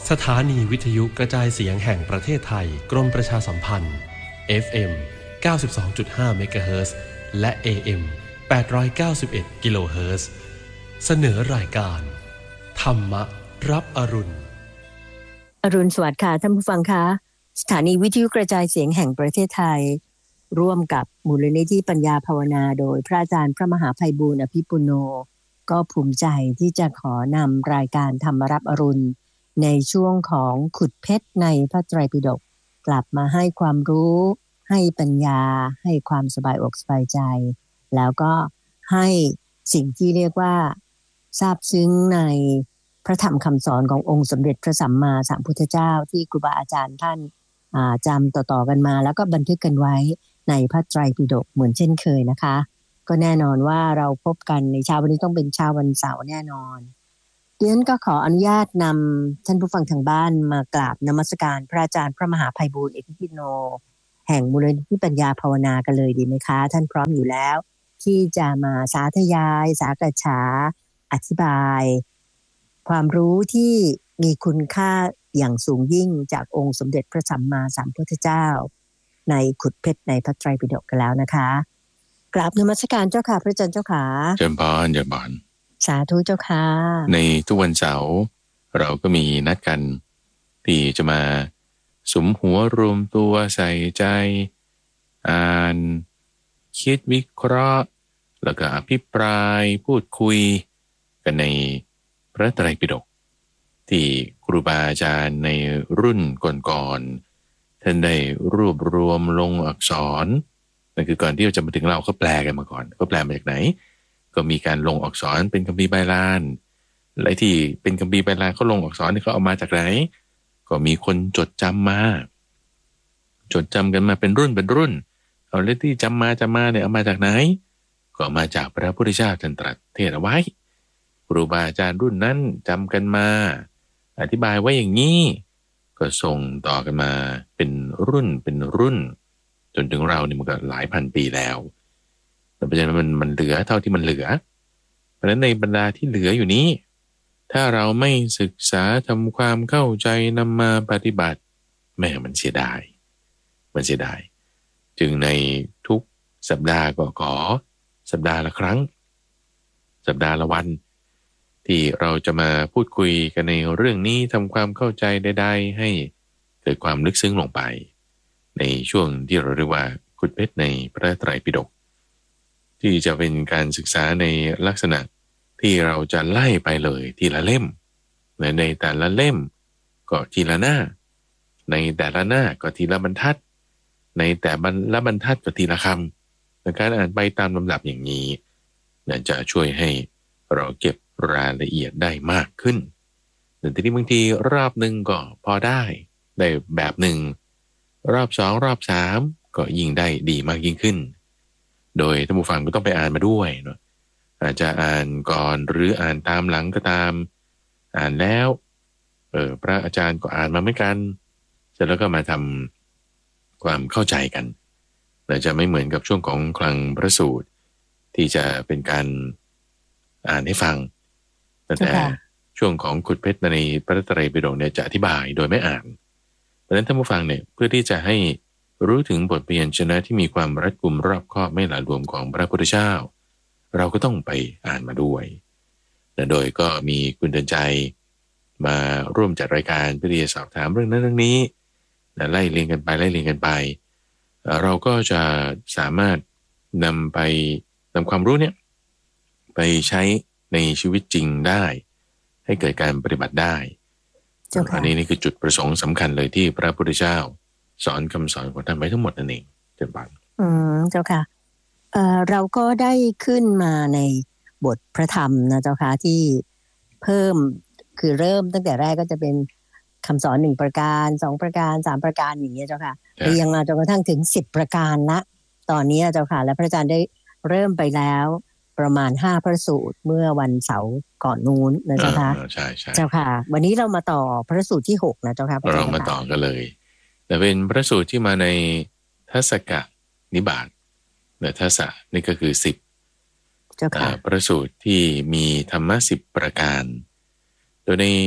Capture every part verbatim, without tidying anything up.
สถานีวิทยุกระจายเสียงแห่งประเทศไทยกรมประชาสัมพันธ์ เอฟ เอ็ม เก้าสิบสองจุดห้า เมกะเฮิรตซ์และ เอ เอ็ม แปดร้อยเก้าสิบเอ็ด กิโลเฮิรตซ์เสนอรายการธรรมรับอรุณอรุณสวัสดิ์ค่ะท่านผู้ฟังคะสถานีวิทยุกระจายเสียงแห่งประเทศไทยร่วมกับมูลนิธิปัญญาภาวนาโดยพระอาจารย์พระมหาไพบูลย์อภิปุโนก็ภูมิใจที่จะขอนำรายการธรรมรับอรุณในช่วงของขุดเพชรในพระไตรปิฎกกลับมาให้ความรู้ให้ปัญญาให้ความสบายอกสบายใจแล้วก็ให้สิ่งที่เรียกว่าซาบซึ้งในพระธรรมคำสอนขององค์สมเด็จพระสัมมาสัมพุทธเจ้าที่ครูบาอาจารย์ท่านจำต่อๆกันมาแล้วก็บันทึกกันไว้ในพระไตรปิฎกเหมือนเช่นเคยนะคะก็แน่นอนว่าเราพบกันในเช้าวันนี้ต้องเป็นเช้าวันเสาร์แน่นอนดิฉันก็ขออนุญาตนำท่านผู้ฟังทางบ้านมากราบนมัสการพระอาจารย์พระมหาไพบูลย์อภิปุโนแห่งมูลนิธิปัญญาภาวนากันเลยดีไหมคะท่านพร้อมอยู่แล้วที่จะมาสาธยายสากฉาอธิบายความรู้ที่มีคุณค่าอย่างสูงยิ่งจากองค์สมเด็จพระสัมมาสัมพุทธเจ้าในขุดเพชรในพระไตรปิฎกกันแล้วนะคะกราบนมัสการเจ้าค่ะพระอาจารย์เจ้าค่ะเจริญพรเจริญพรสาธุเจ้าค่ะในทุกวันเสาร์เราก็มีนัดกันที่จะมาสุมหัวรวมตัวใส่ใจอ่านคิดวิเคราะห์แล้วก็อภิปรายพูดคุยกันในพระไตรปิฎกที่ครูบาอาจารย์ในรุ่นก่อนๆท่านได้รวบรวมลงอักษรนั่นคือก่อนที่จะมาถึงเราก็แปลกันมาก่อนก็แปลมาจากไหนก็มีการลงอักษรเป็นคัมภีร์ไบลานและที่เป็นคัมภีร์ไบลานเขาลงอักษรนี่เขาเอามาจากไหนก็มีคนจดจำมาจดจำกันมาเป็นรุ่นเป็นรุ่นเอาเลขที่จำมาจำมาเนี่ยเอามาจากไหนก็มาจากพระพุทธเจ้าท่านตรัสเทศเอาไว้ครูบาอาจารย์รุ่นนั้นจำกันมาอธิบายไว้อย่างนี้ก็ส่งต่อกันมาเป็นรุ่นเป็นรุ่นจนถึงเรานี่มันก็หลายพันปีแล้วแต่ประเด็นมันมันเหลือเท่าที่มันเหลือเพราะฉะนั้นในบรรดาที่เหลืออยู่นี้ถ้าเราไม่ศึกษาทำความเข้าใจนำมาปฏิบัติแม่มันเสียดายมันเสียดายจึงในทุกสัปดาห์ก็ขอสัปดาห์ละครั้งสัปดาห์ละวันที่เราจะมาพูดคุยกันในเรื่องนี้ทำความเข้าใจใดๆให้เกิดความลึกซึ้งลงไปในช่วงที่เราเรียกว่าขุดเพชรในพระไตรปิฎกที่จะเป็นการศึกษาในลักษณะที่เราจะไล่ไปเลยทีละเล่มในแต่ละเล่มก็ทีละหน้าในแต่ละหน้าก็ทีละบรรทัดในแต่ละบรรทัดก็ทีละคำในการอ่านไปตามลำดับอย่างนี้นั่นจะช่วยให้เราเก็บรายละเอียดได้มากขึ้นแต่ทีนี้บางทีรอบหนึ่งก็พอได้ได้แบบหนึ่งรอบสองรอบสามก็ยิ่งได้ดีมากยิ่งขึ้นโดยท่านผู้ฟังก็ต้องไปอ่านมาด้วยเนาะอาจจะอ่านก่อนหรืออ่านตามหลังก็ตามอ่านแล้วเออพระอาจารย์ก็อ่านมาเหมือนกันเสร็จแล้วก็มาทำความเข้าใจกันแต่จะไม่เหมือนกับช่วงของคลังพระสูตรที่จะเป็นการอ่านให้ฟังแต่ช่วงของขุดเพชรในพระไตรปิฎกเนี่ยจะอธิบายโดยไม่อ่านเพราะฉะนั้นท่านผู้ฟังเนี่ยเพื่อที่จะให้รู้ถึงบทพยัญชนะที่มีความรัดกุมรอบคอบไม่หละหลวมของพระพุทธเจ้าเราก็ต้องไปอ่านมาด้วยและโดยก็มีคุณเดินใจมาร่วมจัดรายการเพื่อที่จะสอบถามเรื่องนั้นเรื่องนี้และไล่เรียงกันไปไล่เรียงกันไปเราก็จะสามารถนำไปนำความรู้เนี่ยไปใช้ในชีวิตจริงได้ให้เกิดการปฏิบัติได้อันนี้นี่คือจุดประสงค์สำคัญเลยที่พระพุทธเจ้าสอนคำสอนของท่านไว้ทั้งหมดนั่นเองเจ้าบ้านอืมเจ้าค่ะเอ่อเราก็ได้ขึ้นมาในบทพระธรรมนะเจ้าค่ะที่เพิ่มคือเริ่มตั้งแต่แรกก็จะเป็นคำสอนหนึ่งประการสองประการสามประการอย่างเงี้ยเจ้าค่ะเรียงมาจนกระทั่งถึงสิบประการละตอนนี้เจ้าค่ะและพระอาจารย์ได้เริ่มไปแล้วประมาณห้าพระสูตรเมื่อวันเสาร์ก่อนนู้นนะเจ้าค่ะใช่ใช่เจ้าค่ะวันนี้เรามาต่อพระสูตรที่หกนะเจ้าค่ะเรามาต่อกันเลยแต่เป็นพระสูตรที่มาในทัศกนิบาตและทัศนี่ก็คือสิบพระสูตรที่มีธรรมะสิบประการโดยใน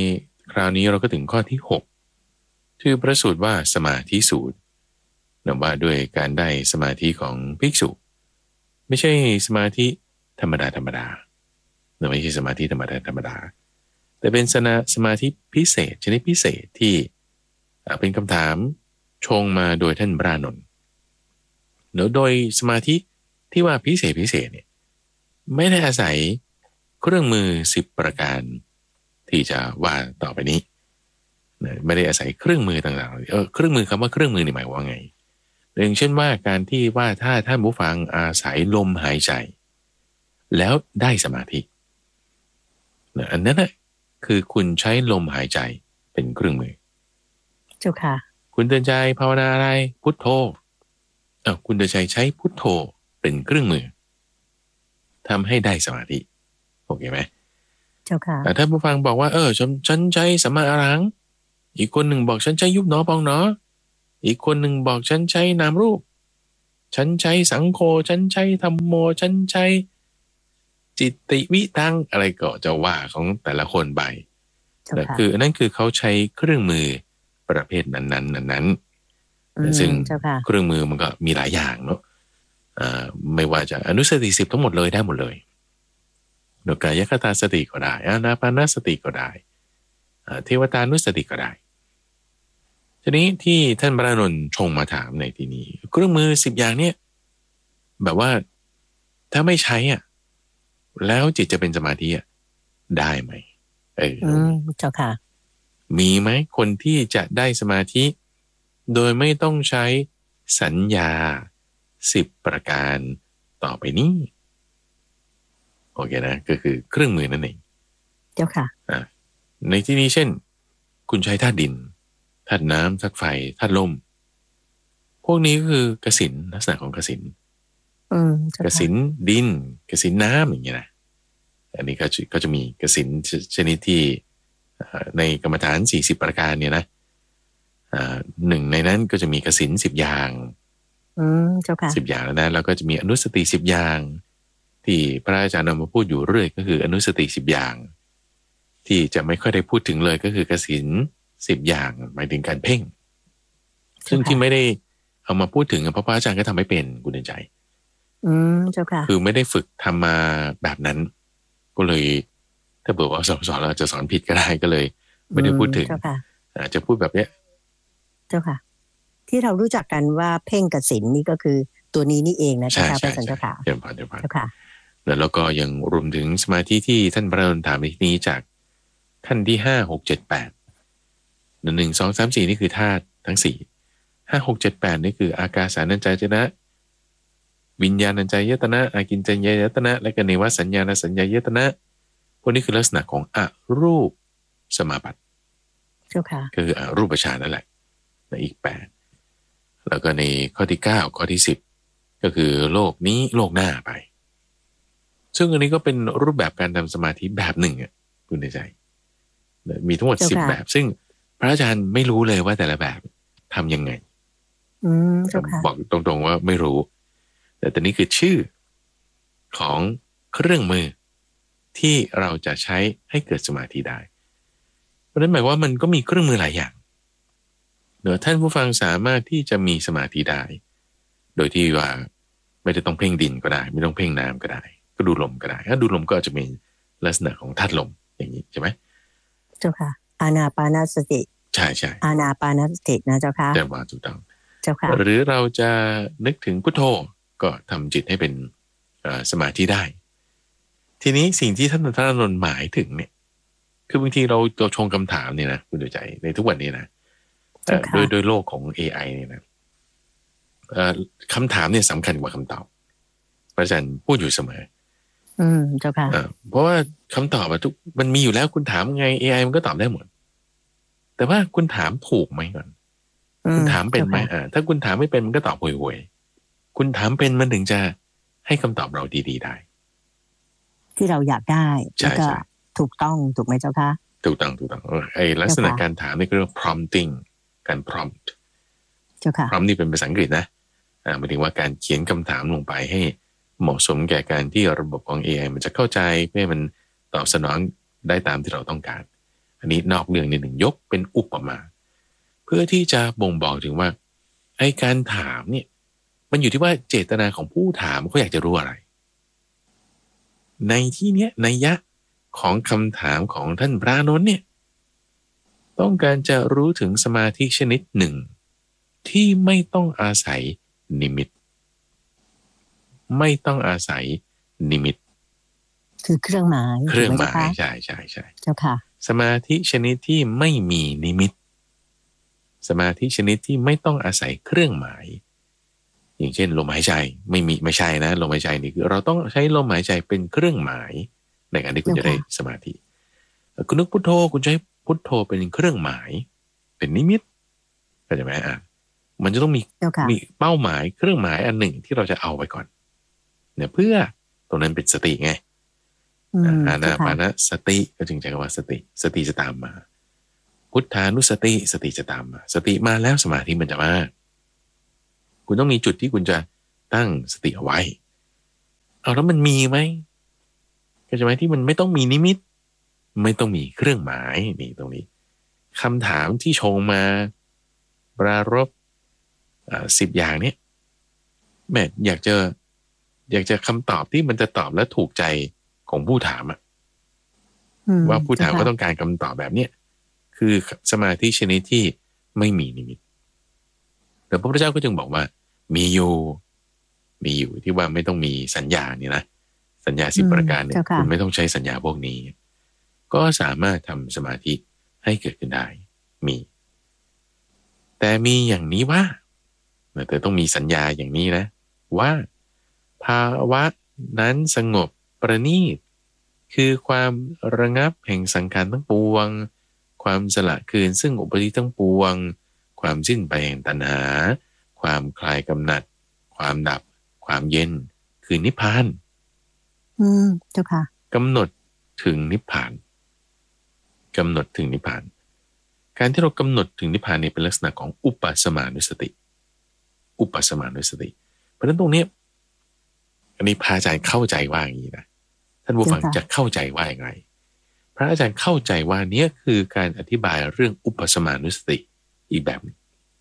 คราวนี้เราก็ถึงข้อที่หกชื่อพระสูตรว่าสมาธิสูตรนำว่าด้วยการได้สมาธิของภิกษุไม่ใช่สมาธิธรรมดาธรรมดาไม่ใช่สมาธิธรรมดาธรรมดาแต่เป็นสนาสมาธิพิเศษชนิดพิเศษที่เป็นคำถามชงมาโดยท่านพระอานนท์เดี๋ยวโดยสมาธิที่ว่าพิเศษพิเศษเนี่ยไม่ได้อาศัยเครื่องมือสิบประการที่จะว่าต่อไปนี้ไม่ได้อาศัยเครื่องมือต่างๆเออเครื่องมือคำว่าเครื่องมือนี่หมายว่าไงอย่างเช่นว่าการที่ว่าถ้าท่านผู้ฟังอาศัยลมหายใจแล้วได้สมาธิอันนั้นแหละคือคุณใช้ลมหายใจเป็นเครื่องมือเจ้าค่ะคุณเตือนใจภาวนาอะไรพุทโธเออคุณเตือนใจใช้พุทโธเป็นเครื่องมือทำให้ได้สมาธิโอเคไหมเจ้าค่ะแต่ท่านผู้ฟังบอกว่าเออฉันฉันใช้สัมมาอรหังอีกคนหนึ่งบอกฉันใช้ยุบหนอปองหนออีกคนหนึ่งบอกฉันใช้นามรูปฉันใช้สังโฆฉันใช้ธัมโมฉันใช้จิตติวิตังอะไรก็จะว่าของแต่ละคนไปแต่คือนั่นคือเขาใช้เครื่องมือประเภทนั้นๆนั้นๆซึ่งเครื่องมือมันก็มีหลายอย่างเนาะไม่ว่าจะอนุสติสิบทั้งหมดเลยได้หมดเลยโดยกายคตาสติก็ได้อานาปานสติก็ได้เทวตานุสติก็ได้ทีนี้ที่ท่านพระอานนท์ชงมาถามในที่นี้เครื่องมือสิบอย่างเนี่ยแบบว่าถ้าไม่ใช้อ่ะแล้วจิตจะเป็นสมาธิอ่ะได้ไหมเออเจ้าค่ะมีไหมคนที่จะได้สมาธิโดยไม่ต้องใช้สัญญาสิบประการต่อไปนี้โอเคนะก็คือเครื่องมือนั่นเองเจ้าค่ะอ่าในที่นี้เช่นคุณใช้ธาตุดินธาตุน้ำธาตุไฟธาตุลมพวกนี้ก็คือกสิณลักษณะของกสิณกสิณดินกสิณน้ำอย่างเงี้ยนะอันนี้ก็ก็จะมีกสิณชนิดที่ในกรรมฐานสี่สิบประการเนี่ยนะหนึ่งในนั้นก็จะมีกสิณสิบอย่างสิบอย่างแล้วนะแล้วก็จะมีอนุสติสิบอย่างที่พระอาจารย์นำมาพูดอยู่เรื่อยก็คืออนุสติสิบอย่างที่จะไม่ค่อยได้พูดถึงเลยก็คือกสิณสิบอย่างหมายถึงการเพ่งซึ่งที่ไม่ได้เอามาพูดถึงเพราะพระอาจารย์ก็ทำไม่เป็นกุณใจอืมเจ้าค่ะคือไม่ได้ฝึกทำมาแบบนั้นก็เลยถ้าเบื่อว่าสอนสอนเราจะสอนผิดก็ได้ก็เลยไม่ได้พูดถึงอาจจะพูดแบบเนี้ยเจ้าค่ะที่เรารู้จักกันว่าเพ่งกสิณนี่ก็คือตัวนี้นี่เองนะเจ้าค่ะพระอาจารย์เจ้าค่ะเดี๋ยวพอเดี๋ยวพอเจ้าค่ะแล้วก็ยังรวมถึงสมาธิที่ท่านพระอาจารย์ถามในที่นี้จากขั้นที่ห้าหกเจ็ดแปดหนึ่งหนึ่งสองสามสี่นี่คือธาตุทั้งสี่ห้าหกเจ็ดแปดนี่คืออากาสานัญจายตนะวิญญาณัญจายตนะอากินจัญญายตนะและก็เนวสัญญาณสัญญายตนะพวกนี้คือลักษณะของอรูปสมาบัติเจ้าค่ะก็คืออรูปฌานนั่นแหละในอีกแปดแล้วก็ในข้อที่เก้าข้อที่สิบก็คือโลกนี้โลกหน้าไปซึ่งอันนี้ก็เป็นรูปแบบการทำสมาธิแบบหนึ่งอ่ะคุณในใจมีทั้งหมดสิบแบบซึ่งพระอาจารย์ไม่รู้เลยว่าแต่ละแบบทำยังไงอืมเจ้าค่ะบอกตรงๆว่าไม่รู้แต่ตอนนี้คือชื่อของเครื่องมือที่เราจะใช้ให้เกิดสมาธิได้เพราะฉะนั้นหมายว่ามันก็มีเครื่องมือหลายอย่างเดี๋ยวท่านผู้ฟังสามารถที่จะมีสมาธิได้โดยที่ว่าไม่ได้ต้องเพ่งดินก็ได้ไม่ต้องเพ่งน้ำก็ได้ก็ดูลมก็ได้ถ้าดูลมก็จะมีลักษณะของธาตุลมอย่างนี้ใช่ไหมเจ้าค่ะอานาปานสติใช่ใช่อานาปานสตินะเจ้าค่ะเจ้าว่าถูกต้องเจ้าค่ะหรือเราจะนึกถึงพุทโธก็ทำจิตให้เป็นสมาธิได้ทีนี้สิ่งที่ท่านพระอานนท์หมายถึงเนี่ยคือบางทีเราตัวชงคำถามเนี่ยนะคุณดูใจในทุกวันนี้นะโดยโดยโลกของ เอ ไอ เนี่ยนะคำถามเนี่ยสำคัญกว่าคำตอบพระอาจารย์พูดอยู่เสมออืมเจ้าค่ะเพราะว่าคำตอบทุกมันมีอยู่แล้วคุณถามไง เอ ไอ มันก็ตอบได้หมดแต่ว่าคุณถามถูกไหมก่อนคุณถามเป็นไหมอ่าถ้าคุณถามไม่เป็นมันก็ตอบห่วยๆคุณถามเป็นมันถึงจะให้คำตอบเราดีๆได้ที่เราอยากได้แล้วก็ถูกต้องถูกไหมเจ้าคะถูกต้องถูกต้องไอ้ลักษณะการถามนี่ก็เรียกว่า prompting การ prompt เจ้าค่ะ prompt นี่เป็นภาษาอังกฤษนะอ่าหมายถึงว่าการเขียนคำถามลงไปให้เหมาะสมแก่การที่ระบบของ เอ ไอ มันจะเข้าใจเพื่อมันตอบสนองได้ตามที่เราต้องการอันนี้นอกเรื่องนิดหนึ่งยกเป็นอุปมาเพื่อที่จะบ่งบอกถึงว่าไอ้การถามเนี่ยมันอยู่ที่ว่าเจตนาของผู้ถามเขาอยากจะรู้อะไรในที่เนี้ยนัยยะของคำถามของท่านพระอานนท์เนี่ยต้องการจะรู้ถึงสมาธิชนิดหนึ่งที่ไม่ต้องอาศัยนิมิตไม่ต้องอาศัยนิมิตคือเครื่องหมายเครื่องหมายใช่ใช่ใช่เจ้าค่ะสมาธิชนิดที่ไม่มีนิมิตสมาธิชนิดที่ไม่ต้องอาศัยเครื่องหมายอย่างเช่นลมหายใจไม่มีไม่ใช่นะลมหายใจนี่คือเราต้องใช้ลมหายใจเป็นเครื่องหมายในการที่คุณจะได้สมาธิคุณนึกพุทโธคุณใช้พุทโธเป็นเครื่องหมายเป็นนิมิตเข้าใจไหมอ่ะมันจะต้องมีมีเป้าหมายเครื่องหมายอันหนึ่งที่เราจะเอาไว้ก่อนเนี่ยเพื่อตรงนั้นเป็นสติไงอานาปานสติก็จึงใช้คำว่าสติสติจะตามมาพุทธานุสติสติจะตามมาสติมาแล้วสมาธิมันจะมาคุณต้องมีจุดที่คุณจะตั้งสติเอาไว้เอาแล้วมันมีไหมเข้าใจไหมที่มันไม่ต้องมีนิมิตไม่ต้องมีเครื่องหมายนี่ตรงนี้คำถามที่ชงมาปรารภสิบอย่างเนี่ยแม่อยากจะอยากจะคำตอบที่มันจะตอบและถูกใจของผู้ถามอะว่าผู้ถามก็ต้องการคำตอบแบบเนี้ยคือสมาธิชนิดที่ไม่มีนิมิตแต่พระพุทธเจ้าก็จึงบอกว่ามีอยู่มีอยู่ที่ว่าไม่ต้องมีสัญญานี่นะสัญญาสิบประการเนี่ยคุณไม่ต้องใช้สัญญาพวกนี้ก็สามารถทำสมาธิให้เกิดขึ้นได้มีแต่มีอย่างนี้ว่าแต่ต้องมีสัญญาอย่างนี้นะว่าภาวะนั้นสงบประณีตคือความระงับแห่งสังขารทั้งปวงความสละคืนซึ่งอุปธิทั้งปวงความสิ้นไปแห่งตัณหาความคลายกำหนัดความดับความเย็นคือนิพพานอืมเจ้าค่ะกำหนดถึงนิพพานกำหนดถึงนิพพานการที่เรากำหนดถึงนิพพานนี่เป็นลักษณะของอุปสมานุสติอุปสมานุสติเพราะฉะนั้นตรงนี้อันนี้พระอาจารย์เข้าใจว่าอย่างนี้นะท่านผู้ฟังจะเข้าใจว่าอย่างไรพระอาจารย์เข้าใจว่านี้คือการอธิบายเรื่องอุปสมานุสติอีกแบบ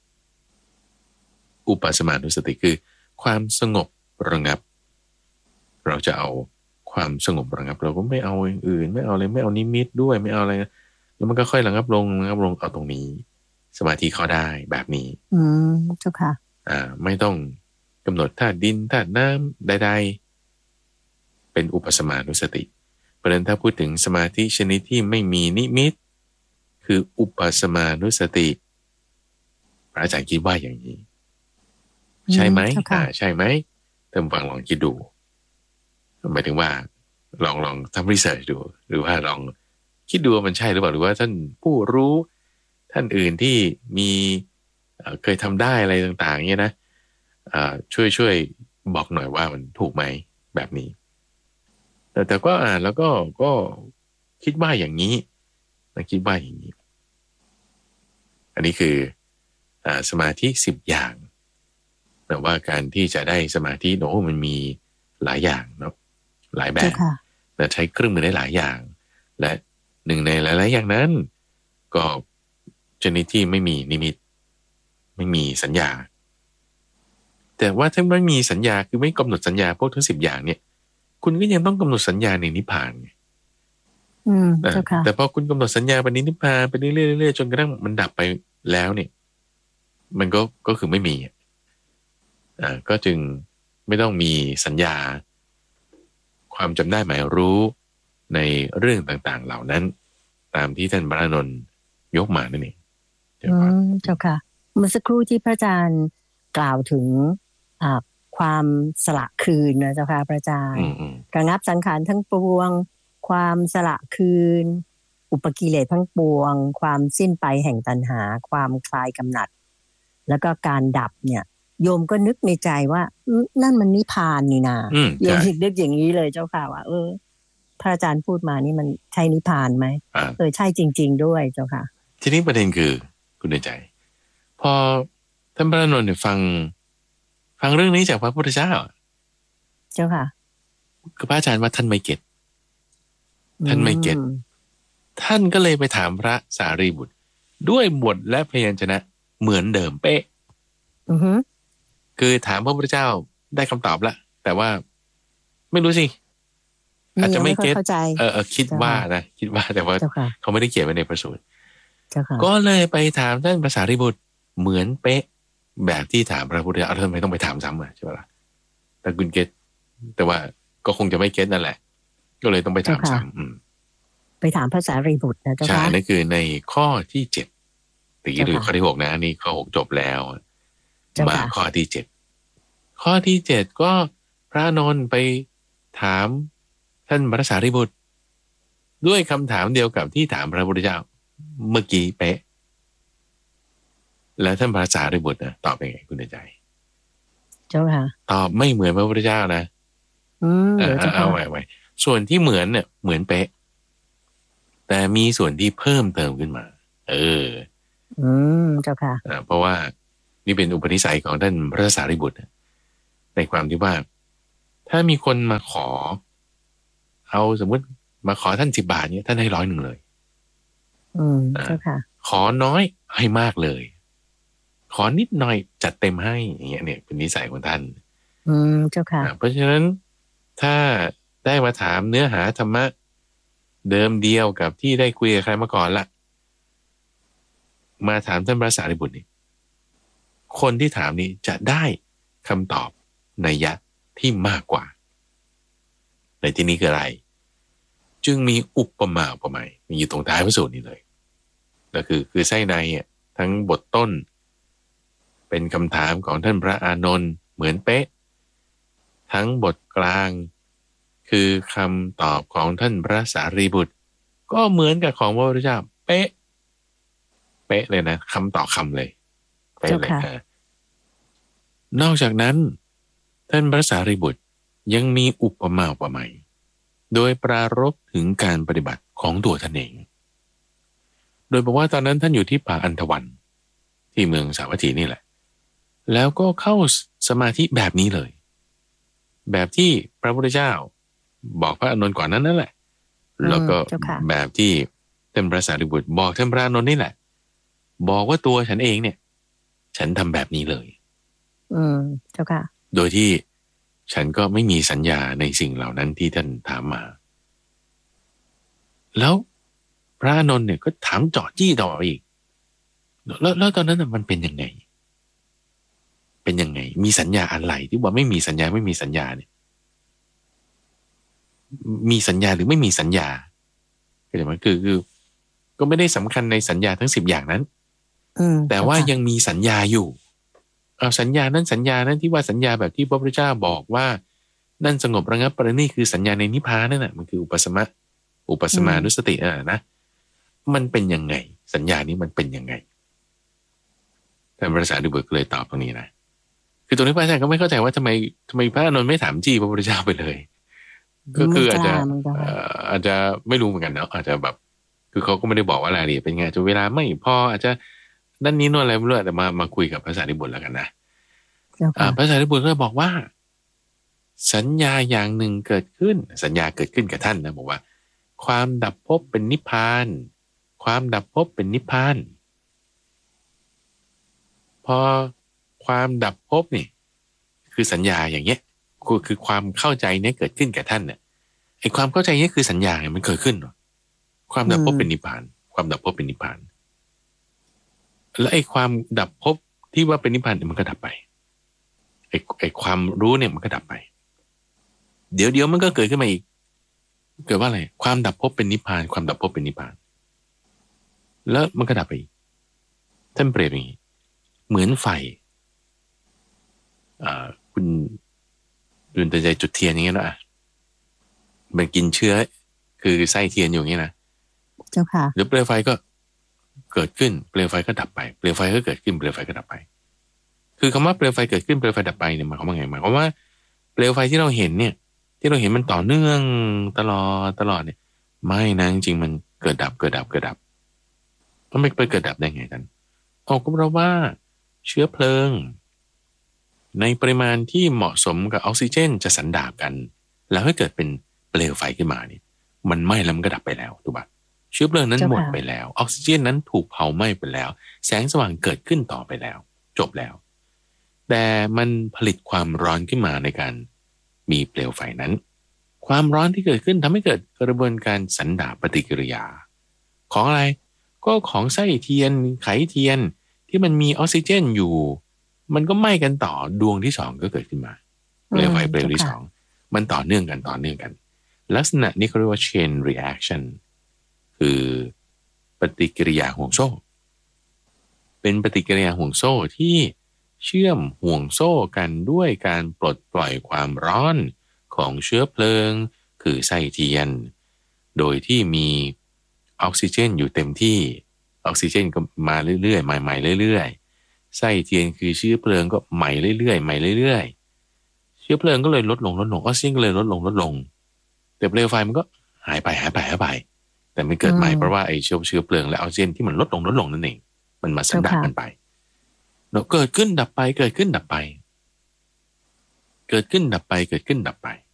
อุปสมานุสติคือความสงบระงับเราจะเอาความสงบระงับเราก็ไม่เอาอย่างอื่นไม่เอาอะไรไม่เอานิมิตด้วยไม่เอาอะไรแล้วมันก็ค่อยระงับลงระงับลงเอาตรงนี้สมาธิเข้าได้แบบนี้อืมเจ้าค่ะอ่าไม่ต้องกำหนดธาตุดินธาตุน้ำใดๆเป็นอุปสมานุสติเพราะฉะนั้นถ้าพูดถึงสมาธิชนิดที่ไม่มีนิมิตคืออุปสมานุสติพระอาจารย์คิดว่าอย่างนี้ใช่ไหมอ่าใช่ไหมท่านฟังลองคิดดูหมายถึงว่าลองลองทำรีเสิร์ชดูหรือว่าลองคิดดูว่ามันใช่หรือเปล่าหรือว่าท่านผู้รู้ท่านอื่นที่มีเคยทำได้อะไรต่างๆเนี่ยนะช่วยช่วยบอกหน่อยว่ามันถูกไหมแบบนี้แต่แต่ก็อ่านแล้วก็ก็คิดว่าอย่างนี้นะคิดว่าอย่างนี้อันนี้คืออ่าสมาธิสิบอย่างแต่ว่าการที่จะได้สมาธิโอ้มันมีหลายอย่างเนาะหลายแบบและใช้เครื่องมือได้หลายอย่างและหนึ่งในหลายๆอย่างนั้นก็ชนิดที่ไม่มีนิมิตไม่มีสัญญาแต่ว่าถ้าไม่มีสัญญาคือไม่กำหนดสัญญาพวกทั้งสิบอย่างเนี่ยคุณก็ยังต้องกำหนดสัญญาในนิพพานไงอืมแต่พอคุณกำหนดสัญญาไปนิพพานไปเรื่อยๆจนกระทั่งมันดับไปแล้วเนี่ยมันก็ก็คือไม่มีอ่าก็จึงไม่ต้องมีสัญญาความจำได้หมายรู้ในเรื่องต่างๆเหล่านั้นตามที่ท่านพระอานนท์ยกมานั่นเองอืมเจ้าค่ะเมื่อสักครู่ที่พระอาจารย์กล่าวถึงอ่าความสละคืนนะเจ้าค่ะพระอาจารย์ระงับสังขารทั้งปวงความสละคืนอุปกิเลสทั้งปวงความสิ้นไปแห่งตัณหาความคลายกำหนัดแล้วก็การดับเนี่ยโยมก็นึกในใจว่านั่นมันนิพพานนี่นาโยมนึกอย่างนี้เลยเจ้าค่ะว่าเออพระอาจารย์พูดมานี่มันใช่นิพพานไหมเออใช่จริงๆด้วยเจ้าค่ะทีนี้ประเด็นคือคุณในใจพอท่านพระอานนท์เนี่ยฟังฟังเรื่องนี้จากพระพุทธเจ้าเจ้าค่ะคือพระอาจารย์ว่าท่านไม่เก็ตท่านไม่เก็ตท่านก็เลยไปถามพระสารีบุตรด้วยบทและพยัญชนะเหมือนเดิมเป๊ะอือฮึคือถามพระพุทธเจ้าได้คำตอบละแต่ว่าไม่รู้สิอาจจะไม่เก็ตเออคิดว่านะคิดว่าแต่ว่าเขาไม่ได้เขียนไว้ในพระสูตรก็เลยไปถามท่านพระสารีบุตรเหมือนเป๊ะแบบที่ถามพระพุทธเจ้าทำไมต้องไปถามซ้ำอ่ะใช่ไหมล่ะแต่คุณเก็ตแต่ว่าก็คงจะไม่เก็ตนั่นแหละก็เลยต้องไปถามซ้ำไปถามพระสารีบุตรนะเจ้าค่ะใช่นั่นคือในข้อที่เจ็ดตีหรือข้อที่หกนะนี่ข้อหกจบแล้วมาข้อที่เจ็ดข้อที่เจ็ดก็พระนนท์ไปถามท่านพระสารีบุตรด้วยคำถามเดียวกับที่ถามพระพุทธเจ้าเมื่อกี้เป๊ะแล้วท่านพระสารีบุตรนะตอบเป็นไงคุณใจเจ้าค่ะตอบไม่เหมือนพระพุทธเจ้านะอืมเอาไว้ไว้ส่วนที่เหมือนเนี่ยเหมือนเป๊ะแต่มีส่วนที่เพิ่มเติมขึ้นมาเอออืมเจ้าค่ะเพราะว่านี่เป็นอุปนิสัยของท่านพระสารีบุตรในความที่ว่าถ้ามีคนมาขอเอาสมมติมาขอท่านสิบบาทเนี่ยท่านให้ร้อยหนึ่งเลยอืมเจ้าค่ะขอน้อยให้มากเลยขอนิดหน่อยจัดเต็มให้อย่างเงี้ยเนี่ยเป็นนิสัยของท่านอืมเจ้าค่ะเพราะฉะนั้นถ้าได้มาถามเนื้อหาธรรมะเดิมเดียวกับที่ได้คุยกับใครมาก่อนละมาถามท่านพระสารีบุตรนี่คนที่ถามนี้จะได้คำตอบนัยยะที่มากกว่าในที่นี้คืออะไรจึงมีอุปมาอุปไมยมีอยู่ตรงท้ายพระสูตรนี้เลยก็คือคือไส้ในอ่ะทั้งบทต้นเป็นคำถามของท่านพระอานนท์เหมือนเป๊ะทั้งบทกลางคือคำตอบของท่านพระสารีบุตรก็เหมือนกับของพระพุทธเจ้าเป๊ะเป๊ะเลยนะคำต่อคำเลยเป๊ะเลยนะนอกจากนั้นท่านพระสารีบุตรยังมีอุปมาอุปไมยโดยปรารภถึงการปฏิบัติของตัวท่านเองโดยบอกว่าตอนนั้นท่านอยู่ที่ป่าอันธวันที่เมืองสาวัตถีนี่แหละแล้วก็เข้าสมาธิแบบนี้เลยแบบที่พระพุทธเจ้าบอกพระอานนท์ก่อนนั้นนั่นแหละแล้วก็แบบที่ท่านพระสารีบุตรบอกท่านพระอานนท์นี่แหละบอกว่าตัวฉันเองเนี่ยฉันทำแบบนี้เลยอืมเจ้าค่ะโดยที่ฉันก็ไม่มีสัญญาในสิ่งเหล่านั้นที่ท่านถามมาแล้วพระอานนท์เนี่ยก็ถามเจาะจี้ต่ออีกแล้วแล้วตอนนั้นมันเป็นยังไงเป็นยังไงมีสัญญาอะไรที่ว่าไม่มีสัญญาไม่มีสัญญาเนี่ยมีสัญญาหรือไม่มีสัญญาก็จะมันคือคือก็ไม่ได้สำคัญในสัญญาทั้งสิบอย่างนั้นแต่ว่ายังมีสัญญาอยู่เอาสัญญานั้นสัญญานั้นที่ว่าสัญญาแบบที่พระพุทธเจ้าบอกว่านั่นสงบระงับปรินิคือสัญญาในนิพพานนั่นแหะมันคืออุปสมะอุปสมานุสตินั่นแหละนะมันเป็นยังไงสัญญานี้มันเป็นยังไงท่านพระสารีบุตรเลยตอบตรงนี้นะคือตรงนี้พระอาจารย์ก็ไม่เข้าใจว่าทำไมทำไมพระอานนท์ไม่ถามจี้พระพุทธเจ้าไปเลยก็คืออาจจะอาจจะไม่รู้เหมือนกันเนาะอาจจะแบบคือเขาก็ไม่ได้บอกว่ารายละเอียดเป็นไงจนเวลาไม่พออาจจะด้านนี้โน่นอะไรไม่รู้แต่มามาคุยกับพระสารีบุตรแล้วกันนะพระสารีบุตรก็บอกว่าสัญญาอย่างหนึ่งเกิดขึ้นสัญญาเกิดขึ้นกับท่านนะบอกว่าความดับภพเป็นนิพพานความดับภพเป็นนิพพานพอความดับภพนี่คือสัญญาอย่างเงี้ยคือคือความเข้าใจเนี้ยเกิดขึ้นกับท่านเนี่ยไอ้ความเข้าใจเนี้ยคือสัญญาเนี่ยมันเกิดขึ้นความดับภพเป็นนิพพานความดับภพเป็นนิพพานแล้วไอ้ความดับภพที่ว่าเป็นนิพพานมันก็ดับไปไอ้ไอ้ความรู้เนี่ยมันก็ดับไปเดี๋ยวเดี๋ยวมันก็เกิดขึ้นมาอีกเกิดว่าอะไรความดับภพเป็นนิพพานความดับภพเป็นนิพพานแล้วมันก็ดับไปอีกท่านเปรียบอย่างนี้เหมือนไฟอ่าคุณดูแต่ใจจุดเทียนอย่างเงี้ยนะมันกินเชื้อคือไส้เทียนอยู่อย่างนี้นะเจ้าค่ะเดี๋ยวเปลวไฟก็เกิดขึ้นเปลวไฟก็ดับไปเปลวไฟก็เกิดขึ้นเปลวไฟก็ดับไปคือคำว่าเปลวไฟเกิดขึ้นเปลวไฟดับไปเนี่ยหมายความว่าไงหมายความว่าเปลวไฟที่เราเห็นเนี่ยที่เราเห็นมันต่อเนื่องตลอดตลอดเนี่ยไม่นะจริงๆมันเกิดดับเกิดดับเกิดดับมันไม่ไปเกิดดับได้ไงกันออกก็เพราะว่าเชื้อเพลิงในปริมาณที่เหมาะสมกับออกซิเจนจะสันดาบกันแล้วให้เกิดเป็นเปลวไฟขึ้นมาเนี่ยมันไหม้แล้วมันก็ดับไปแล้วถูกปะเชื้อเพลิงนั้นหมดไปแล้วออกซิเจนนั้นถูกเผาไหม้ไปแล้วแสงสว่างเกิดขึ้นต่อไปแล้วจบแล้วแต่มันผลิตความร้อนขึ้นมาในการมีเปลวไฟนั้นความร้อนที่เกิดขึ้นทำให้เกิดกระบวนการสันดาปปฏิกิริยาของอะไรก็ของไส้เทียนไขเทียนที่มันมีออกซิเจนอยู่มันก็ไหม้กันต่อดวงที่สองก็เกิดขึ้นมาเปลวไฟเปลวที่สองมันต่อเนื่องกันต่อเนื่องกันลักษณะนี้เขาเรียกว่า chain reaction คือปฏิกิริยาห่วงโซ่เป็นปฏิกิริยาห่วงโซ่ที่เชื่อมห่วงโซ่กันด้วยการปลดปล่อยความร้อนของเชื้อเพลิงคือไส้เทียนโดยที่มีออกซิเจนอยู่เต็มที่ออกซิเจนก็มาเรื่อยๆใหม่ๆเรื่อยๆไส้เทียนคือเชื้อเพลิงก็ใหม่เรื่อยๆใหม่เรื่อยๆเชื้อเพลิงก็เลยลดลงลดลงออกซิเจนก็เลยลดลงลดลงแต่เปลวไฟมันก็หายไปหายไปหายไปแต่ไม่เกิดใหม่เพราะว่าไอ้เชื้อเชื้อเพลิงและออกซิเจนที่มันลดลงลดลงนั่นเองมันมาสันดาปกันไปเกิดขึ้นดับไปเกิดขึ้นดับไปเกิดขึ้นดับไปเกิดขึ้นดับไป